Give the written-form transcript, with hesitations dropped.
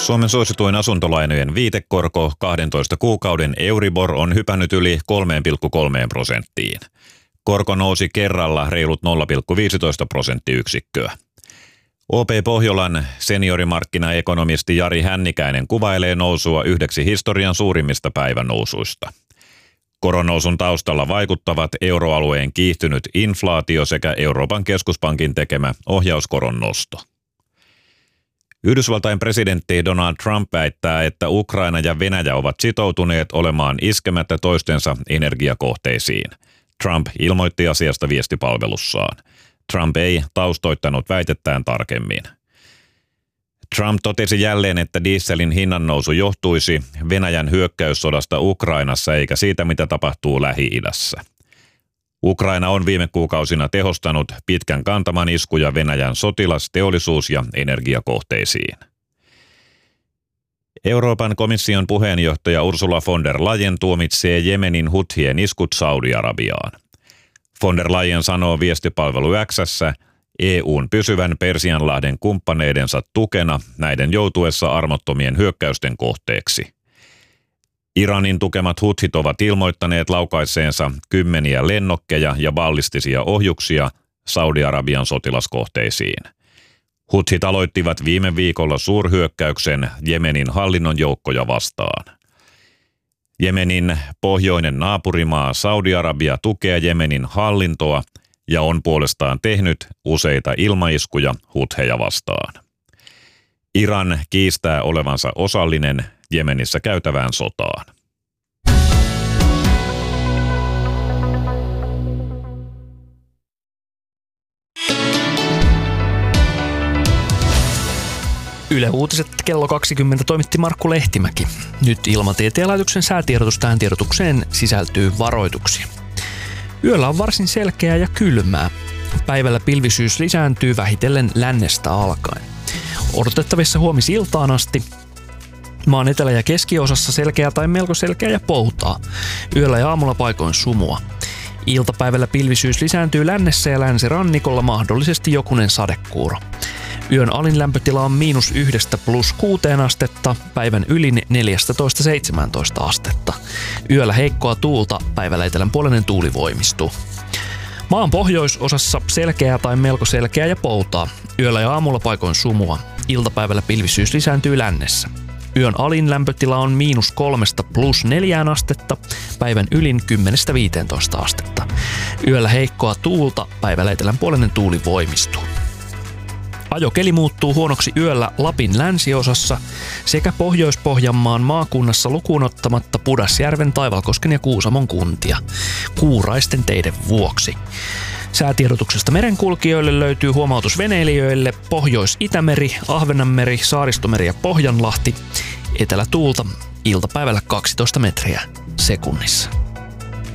Suomen suosituin asuntolainojen viitekorko 12 kuukauden Euribor on hypännyt yli 3,3%. Korko nousi kerralla reilut 0,15 prosenttiyksikköä. OP Pohjolan seniorimarkkinaekonomisti Jari Hännikäinen kuvailee nousua yhdeksi historian suurimmista päivänousuista. Koronnousun taustalla vaikuttavat euroalueen kiihtynyt inflaatio sekä Euroopan keskuspankin tekemä ohjauskoron nosto. Yhdysvaltain presidentti Donald Trump väittää, että Ukraina ja Venäjä ovat sitoutuneet olemaan iskemättä toistensa energiakohteisiin. Trump ilmoitti asiasta viestipalvelussaan. Trump ei taustoittanut väitettään tarkemmin. Trump totesi jälleen, että dieselin hinnannousu johtuisi Venäjän hyökkäyssodasta Ukrainassa eikä siitä, mitä tapahtuu Lähi-idässä. Ukraina on viime kuukausina tehostanut pitkän kantaman iskuja Venäjän sotilas-, teollisuus- ja energiakohteisiin. Euroopan komission puheenjohtaja Ursula von der Leyen tuomitsee Jemenin huthien iskut Saudi-Arabiaan. Von der Leyen sanoo viestipalvelu X:ssä EU:n pysyvän Persianlahden kumppaneidensa tukena näiden joutuessa armottomien hyökkäysten kohteeksi. Iranin tukemat huthit ovat ilmoittaneet laukaisseensa kymmeniä lennokkeja ja ballistisia ohjuksia Saudi-Arabian sotilaskohteisiin. Huthit aloittivat viime viikolla suurhyökkäyksen Jemenin hallinnon joukkoja vastaan. Jemenin pohjoinen naapurimaa Saudi-Arabia tukee Jemenin hallintoa ja on puolestaan tehnyt useita ilmaiskuja hutheja vastaan. Iran kiistää olevansa osallinen Jemenissä käytävään sotaan. Yle Uutiset kello 20 toimitti Markku Lehtimäki. Nyt Ilmatieteen laitoksen säätiedotus. Tähän tiedotukseen sisältyy varoituksia. Yöllä on varsin selkeää ja kylmää. Päivällä pilvisyys lisääntyy vähitellen lännestä alkaen. Odotettavissa huomisiltaan asti. Maan etelä- ja keskiosassa selkeää tai melko selkeää ja poutaa. Yöllä ja aamulla paikoin sumua. Iltapäivällä pilvisyys lisääntyy lännessä ja länsirannikolla, mahdollisesti jokunen sadekuuro. Yön alin lämpötila on -1 +6 astetta, päivän ylin 14-17 astetta. Yöllä heikkoa tuulta, päivällä etelänpuolinen tuuli voimistuu. Maan pohjoisosassa selkeää tai melko selkeää ja poutaa. Yöllä ja aamulla paikoin sumua. Iltapäivällä pilvisyys lisääntyy lännessä. Yön alin lämpötila on -3 +4 astetta, päivän ylin 10-15 astetta. Yöllä heikkoa tuulta, päivällä etelänpuolinen tuuli voimistuu. Ajokeli muuttuu huonoksi yöllä Lapin länsiosassa sekä Pohjois-Pohjanmaan maakunnassa lukuun ottamatta Pudasjärven, Taivalkosken ja Kuusamon kuntia kuuraisten teiden vuoksi. Säätiedotuksesta merenkulkijoille löytyy huomautus veneilijöille: Pohjois-Itämeri, Ahvenanmeri, Saaristomeri ja Pohjanlahti. Etelätuulta, iltapäivällä 12 metriä sekunnissa.